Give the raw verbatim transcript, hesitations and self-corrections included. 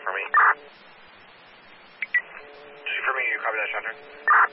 for me. Two for me, you copy that, Chandra?